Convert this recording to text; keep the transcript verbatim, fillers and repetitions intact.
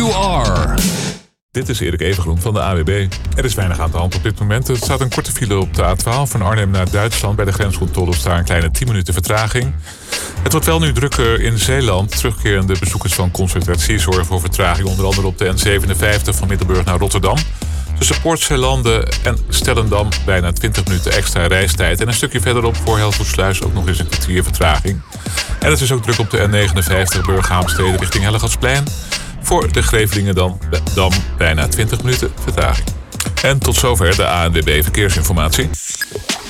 you are. Dit is Erik Evengroen van de A W B. Er is weinig aan de hand op dit moment. Er staat een korte file op de A twaalf van Arnhem naar Duitsland. Bij de grenscontrole staat een kleine tien minuten vertraging. Het wordt wel nu drukker in Zeeland. Terugkerende bezoekers van concentratie zorgen voor vertraging. Onder andere op de N zevenenvijftig van Middelburg naar Rotterdam. Tussen Poortzeelanden en Stellendam bijna twintig minuten extra reistijd. En een stukje verderop voor Helvoetsluis ook nog eens een kwartier vertraging. En het is ook druk op de N negenenvijftig Burghaamstede richting Hellegatsplein. Voor de Grevelingendam Dam bijna twintig minuten vertraging. En tot zover de A N W B Verkeersinformatie.